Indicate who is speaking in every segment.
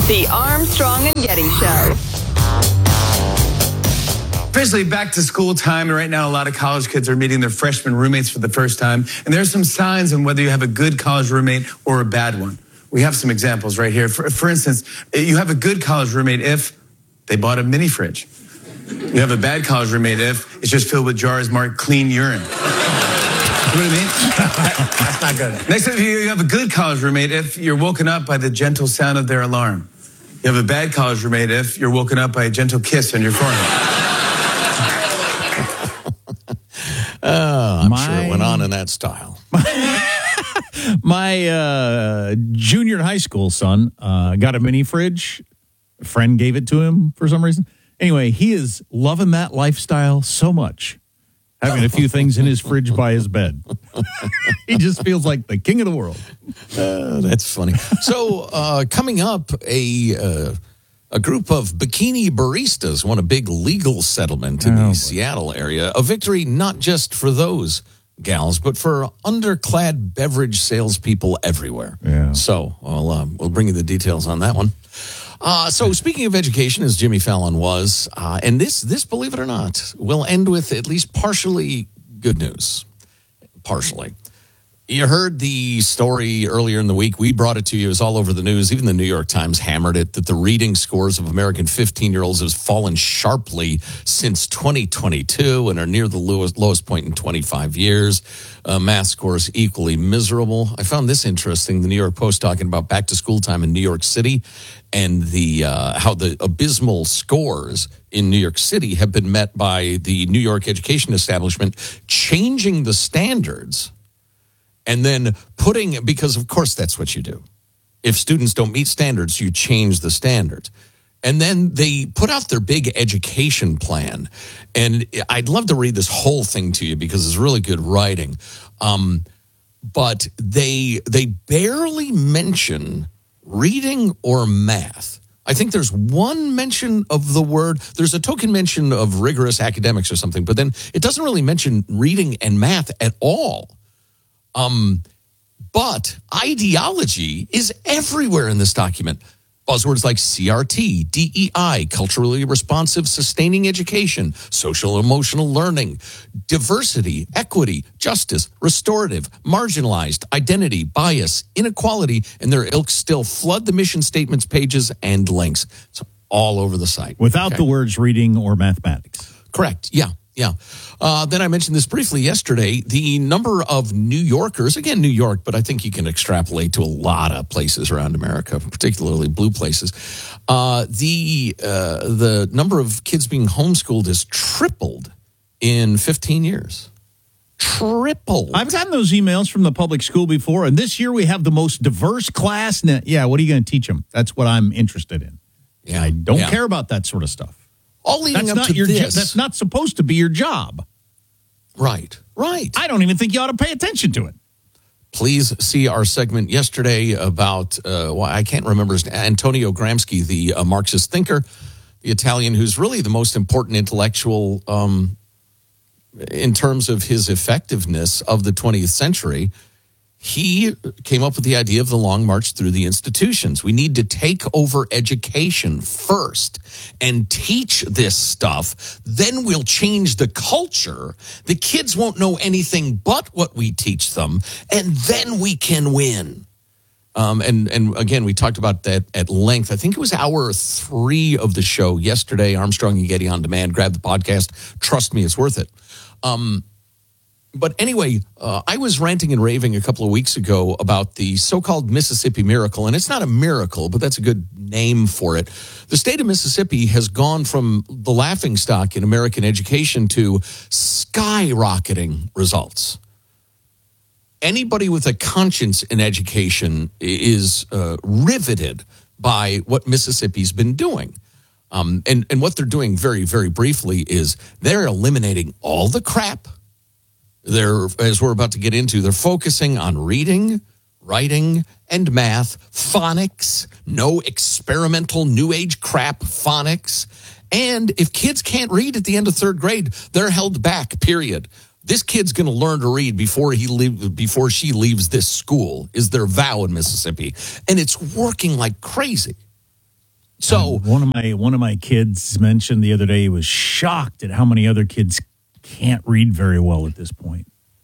Speaker 1: The Armstrong and Getty Show.
Speaker 2: Officially back to school time, and right now a lot of college kids are meeting their freshman roommates for the first time, and there's some signs on whether you have a good college roommate or a bad one. We have some examples right here. For instance, you have a good college roommate if they bought a mini fridge. You have a bad college roommate if it's just filled with jars marked clean urine. You know what I mean? That's not good. Next up, you have a good college roommate if you're woken up by the gentle sound of their alarm. You have a bad college roommate if you're woken up by a gentle kiss on your forehead.
Speaker 3: I'm sure it went on in that style.
Speaker 4: My junior in high school son got a mini fridge. A friend gave it to him for some reason. Anyway, he is loving that lifestyle so much. Having a few things in his fridge by his bed. He just feels like the king of the world.
Speaker 3: That's funny. So coming up, a group of bikini baristas won a big legal settlement in the Seattle area. A victory not just for those gals, but for underclad beverage salespeople everywhere.
Speaker 4: Yeah.
Speaker 3: So we'll bring you the details on that one. So speaking of education, as Jimmy Fallon was, and this, believe it or not, will end with at least partially good news. Partially. You heard the story earlier in the week. We brought it to you. It was all over the news. Even the New York Times hammered it, that the reading scores of American 15-year-olds has fallen sharply since 2022 and are near the lowest point in 25 years. Math scores equally miserable. I found this interesting. The New York Post talking about back-to-school time in New York City and the how the abysmal scores in New York City have been met by the New York education establishment changing the standards. And then because of course that's what you do. If students don't meet standards, you change the standards. And then they put out their big education plan. And I'd love to read this whole thing to you because it's really good writing. But they barely mention reading or math. I think there's one mention of the word. There's a token mention of rigorous academics or something. But then it doesn't really mention reading and math at all. But ideology is everywhere in this document. Buzzwords like CRT, DEI, culturally responsive, sustaining education, social and emotional learning, diversity, equity, justice, restorative, marginalized, identity, bias, inequality, and their ilk still flood the mission statements pages and links. It's all over the site.
Speaker 4: Without the words reading or mathematics.
Speaker 3: Correct. Yeah. Then I mentioned this briefly yesterday. The number of New Yorkers, again, New York, but I think you can extrapolate to a lot of places around America, particularly blue places. The number of kids being homeschooled has tripled in 15 years. Tripled.
Speaker 4: I've gotten those emails from the public school before, and this year we have the most diverse class. Yeah, what are you going to teach them? That's what I'm interested in.
Speaker 3: Yeah,
Speaker 4: I don't care about that sort of stuff.
Speaker 3: All leading up to this.
Speaker 4: That's not supposed to be your job.
Speaker 3: Right.
Speaker 4: I don't even think you ought to pay attention to it.
Speaker 3: Please see our segment yesterday about, I can't remember, Antonio Gramsci, the Marxist thinker, the Italian who's really the most important intellectual in terms of his effectiveness of the 20th century. He came up with the idea of the long march through the institutions. We need to take over education first and teach this stuff. Then we'll change the culture. The kids won't know anything but what we teach them, and then we can win. And again, we talked about that at length. I think it was hour 3 of the show yesterday. Armstrong and Getty on demand. Grab the podcast. Trust me, it's worth it. But anyway, I was ranting and raving a couple of weeks ago about the so-called Mississippi Miracle, and it's not a miracle, but that's a good name for it. The state of Mississippi has gone from the laughingstock in American education to skyrocketing results. Anybody with a conscience in education is riveted by what Mississippi's been doing. And what they're doing very, very briefly is they're eliminating all the crap. As we're about to get into, they're focusing on reading, writing, and math, phonics, no experimental new age crap phonics. And if kids can't read at the end of 3rd grade, they're held back, period. This kid's going to learn to read before she leaves this school, is their vow in Mississippi. And it's working like crazy. So
Speaker 4: one of my kids mentioned the other day he was shocked at how many other kids can't read very well at this point.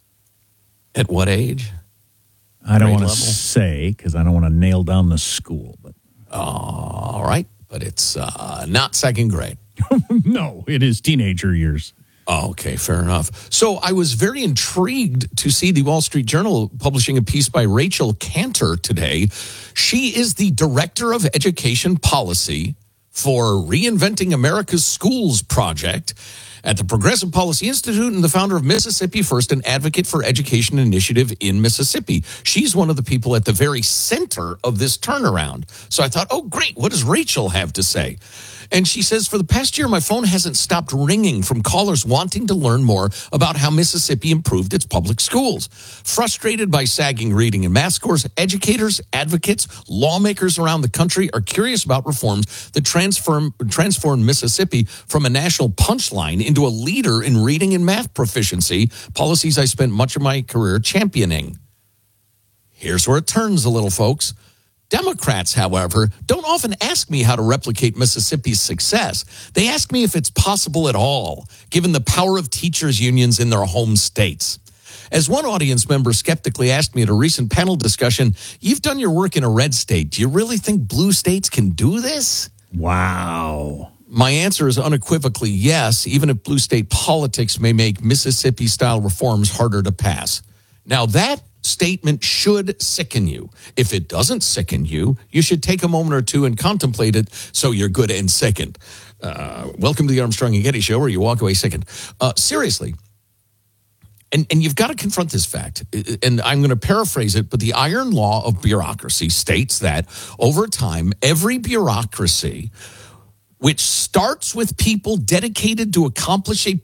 Speaker 3: at what age?
Speaker 4: I don't
Speaker 3: Grade
Speaker 4: want to
Speaker 3: level?
Speaker 4: say because I don't want to nail down the school, but
Speaker 3: All right, but it's not second grade.
Speaker 4: no, it is teenager years.
Speaker 3: Okay, fair enough. So I was very intrigued to see the Wall Street Journal publishing a piece by Rachel Cantor today. She is the Director of Education Policy for Reinventing America's Schools Project at the Progressive Policy Institute and the founder of Mississippi First, an advocate for education initiative in Mississippi. She's one of the people at the very center of this turnaround. So I thought, oh, great. What does Rachel have to say? And she says, for the past year, my phone hasn't stopped ringing from callers wanting to learn more about how Mississippi improved its public schools. Frustrated by sagging reading and math scores, educators, advocates, lawmakers around the country are curious about reforms that transform Mississippi from a national punchline into a leader in reading and math proficiency, policies I spent much of my career championing. Here's where it turns a little, folks. Democrats, however, don't often ask me how to replicate Mississippi's success. They ask me if it's possible at all, given the power of teachers' unions in their home states. As one audience member skeptically asked me at a recent panel discussion, you've done your work in a red state. Do you really think blue states can do this?
Speaker 4: Wow.
Speaker 3: My answer is unequivocally yes, even if blue state politics may make Mississippi-style reforms harder to pass. Now, that statement should sicken you. If it doesn't sicken you, you should take a moment or two and contemplate it so you're good and sickened. Welcome to the Armstrong and Getty Show, where you walk away sickened. Seriously, and you've got to confront this fact, and I'm going to paraphrase it, but the iron law of bureaucracy states that over time, every bureaucracy which starts with people dedicated to accomplishing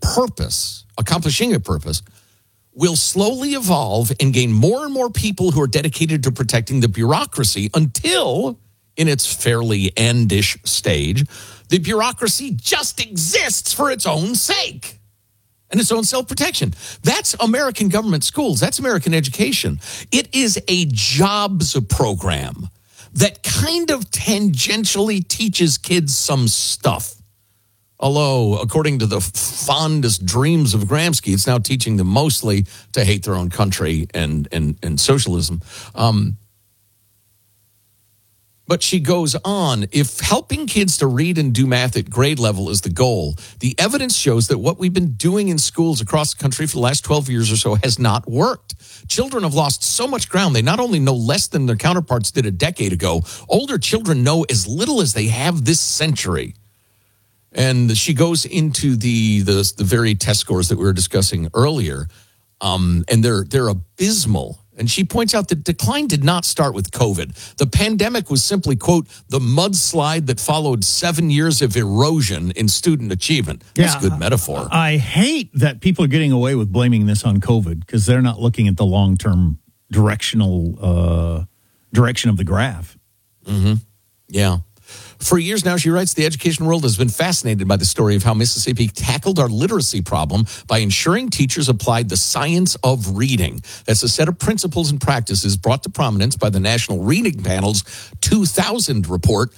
Speaker 3: a purpose, will slowly evolve and gain more and more people who are dedicated to protecting the bureaucracy until, in its fairly endish stage, the bureaucracy just exists for its own sake and its own self-protection. That's American government schools. That's American education. It is a jobs program that kind of tangentially teaches kids some stuff. Although, according to the fondest dreams of Gramsci, it's now teaching them mostly to hate their own country and socialism. But she goes on, if helping kids to read and do math at grade level is the goal, the evidence shows that what we've been doing in schools across the country for the last 12 years or so has not worked. Children have lost so much ground. They not only know less than their counterparts did a decade ago, older children know as little as they have this century. And she goes into the very test scores that we were discussing earlier, and they're abysmal. And she points out that decline did not start with COVID. The pandemic was simply, quote, the mudslide that followed 7 years of erosion in student achievement. That's a good metaphor.
Speaker 4: I hate that people are getting away with blaming this on COVID because they're not looking at the long-term direction of the graph.
Speaker 3: Mm-hmm. Yeah. For years now, she writes, the education world has been fascinated by the story of how Mississippi tackled our literacy problem by ensuring teachers applied the science of reading. That's a set of principles and practices brought to prominence by the National Reading Panel's 2000 report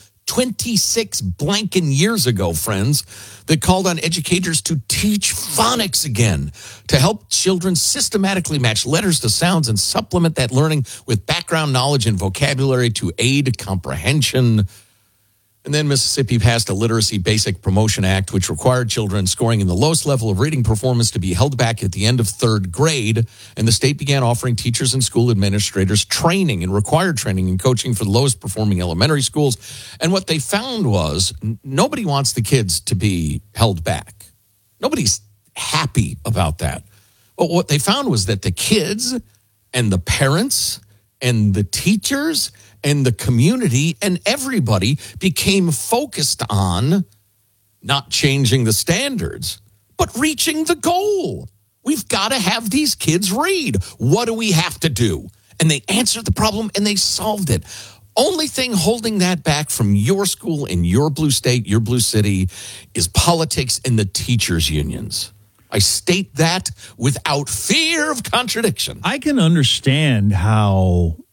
Speaker 3: 26 blanking years ago, friends, that called on educators to teach phonics again, to help children systematically match letters to sounds and supplement that learning with background knowledge and vocabulary to aid comprehension. And then Mississippi passed a Literacy Basic Promotion Act, which required children scoring in the lowest level of reading performance to be held back at the end of third grade. And the state began offering teachers and school administrators training and required training and coaching for the lowest performing elementary schools. And what they found was nobody wants the kids to be held back. Nobody's happy about that. But what they found was that the kids and the parents and the teachers and the community and everybody became focused on not changing the standards, but reaching the goal. We've got to have these kids read. What do we have to do? And they answered the problem and they solved it. Only thing holding that back from your school in your blue state, your blue city, is politics and the teachers' unions. I state that without fear of contradiction.
Speaker 4: I can understand how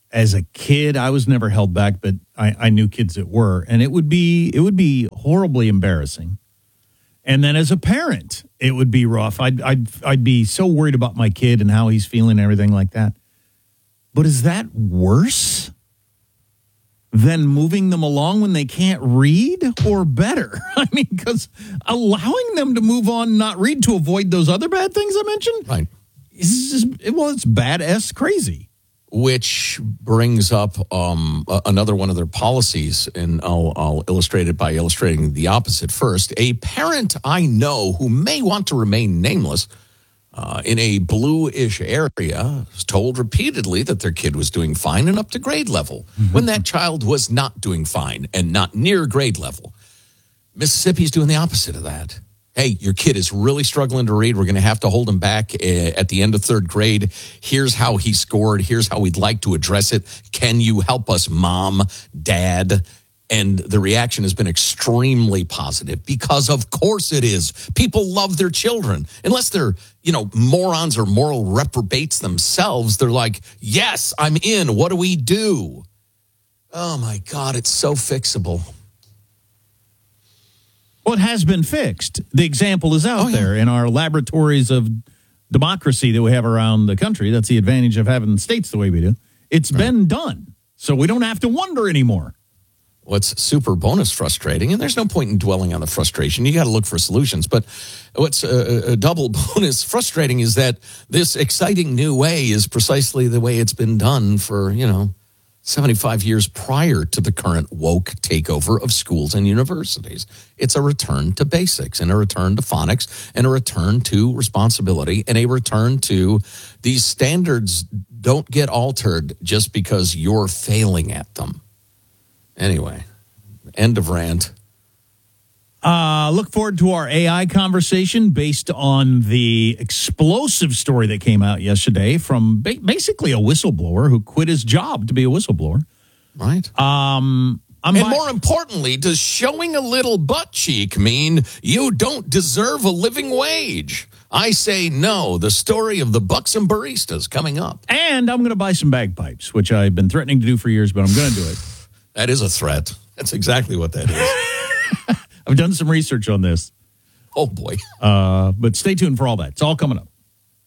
Speaker 4: as a kid, I was never held back, but I knew kids that were, and it would be horribly embarrassing. And then as a parent, it would be rough. I'd be so worried about my kid and how he's feeling and everything like that. But is that worse than moving them along when they can't read, or better? I mean, because allowing them to move on, not read, to avoid those other bad things I mentioned,
Speaker 3: Right.
Speaker 4: it's badass crazy.
Speaker 3: Which brings up another one of their policies, and I'll illustrate it by illustrating the opposite first. A parent I know who may want to remain nameless in a bluish area was told repeatedly that their kid was doing fine and up to grade level when that child was not doing fine and not near grade level. Mississippi's doing the opposite of that. Hey, your kid is really struggling to read. We're going to have to hold him back at the end of third grade. Here's how he scored. Here's how we'd like to address it. Can you help us, mom, dad? And the reaction has been extremely positive, because of course it is. People love their children. Unless they're, morons or moral reprobates themselves, they're like, yes, I'm in. What do we do? Oh my God, it's so fixable.
Speaker 4: Well, it has been fixed. The example is out there in our laboratories of democracy that we have around the country. That's the advantage of having states the way we do. It's been done, so we don't have to wonder anymore.
Speaker 3: What's super bonus frustrating, and there's no point in dwelling on the frustration. You got to look for solutions. But what's a double bonus frustrating is that this exciting new way is precisely the way it's been done for, 75 years prior to the current woke takeover of schools and universities. It's a return to basics, and a return to phonics, and a return to responsibility, and a return to these standards don't get altered just because you're failing at them. Anyway, end of rant.
Speaker 4: Look forward to our AI conversation based on the explosive story that came out yesterday from basically a whistleblower who quit his job to be a whistleblower.
Speaker 3: Right. More importantly, does showing a little butt cheek mean you don't deserve a living wage? I say no. The story of the Buxom baristas coming up.
Speaker 4: And I'm going to buy some bagpipes, which I've been threatening to do for years, but I'm going to do it.
Speaker 3: That is a threat. That's exactly what that is.
Speaker 4: I've done some research on this.
Speaker 3: Oh, boy.
Speaker 4: But stay tuned for all that. It's all coming up.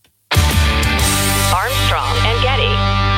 Speaker 1: Armstrong and Getty.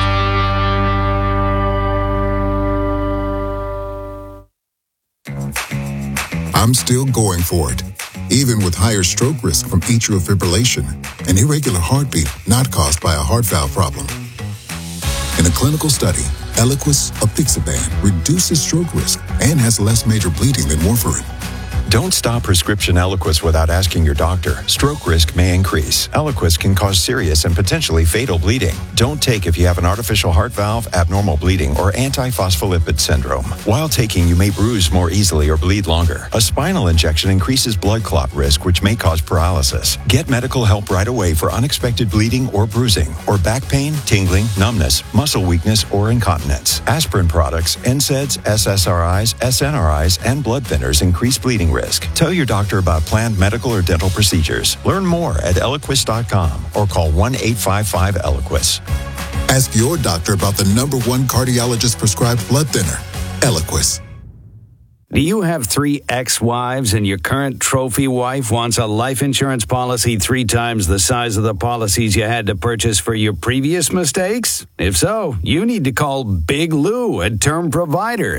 Speaker 5: I'm still going for it, even with higher stroke risk from atrial fibrillation, an irregular heartbeat not caused by a heart valve problem. In a clinical study, Eliquis apixaban reduces stroke risk and has less major bleeding than warfarin.
Speaker 6: Don't stop prescription Eliquis without asking your doctor. Stroke risk may increase. Eliquis can cause serious and potentially fatal bleeding. Don't take if you have an artificial heart valve, abnormal bleeding, or antiphospholipid syndrome. While taking, you may bruise more easily or bleed longer. A spinal injection increases blood clot risk, which may cause paralysis. Get medical help right away for unexpected bleeding or bruising, or back pain, tingling, numbness, muscle weakness, or incontinence. Aspirin products, NSAIDs, SSRIs, SNRIs, and blood thinners increase bleeding risk. Tell your doctor about planned medical or dental procedures. Learn more at Eliquis.com or call 1-855-ELIQUIS.
Speaker 5: Ask your doctor about the #1 cardiologist prescribed blood thinner, Eliquis.
Speaker 7: Do you have 3 ex-wives and your current trophy wife wants a life insurance policy 3 times the size of the policies you had to purchase for your previous mistakes? If so, you need to call Big Lou at Term Provider,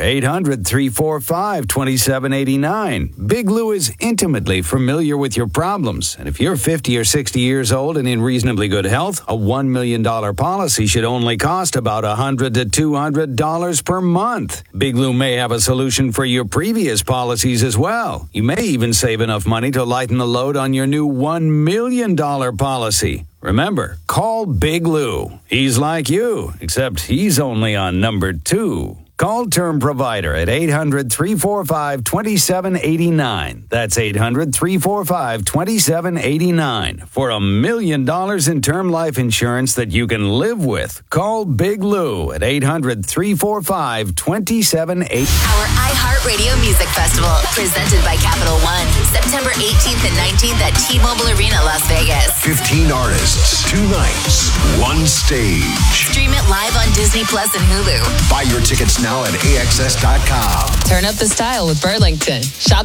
Speaker 7: 800-345-2789. Big Lou is intimately familiar with your problems, and if you're 50 or 60 years old and in reasonably good health, a $1 million policy should only cost about $100 to $200 per month. Big Lou may have a solution for your previous policies as well. You may even save enough money to lighten the load on your new $1 million policy. Remember, call Big Lou. He's like you, except he's only on number 2. Call Term Provider at 800-345-2789. That's 800-345-2789. For $1 million in term life insurance that you can live with, call Big Lou at 800-345-2789.
Speaker 8: Our iHeartRadio Music Festival, presented by Capital One, September 18th and 19th at T-Mobile Arena, Las Vegas.
Speaker 9: 15 artists, 2 nights, 1 stage.
Speaker 8: Stream it live on Disney Plus and Hulu.
Speaker 9: Buy your tickets now at AXS.com.
Speaker 10: Turn up the style with Burlington. Shop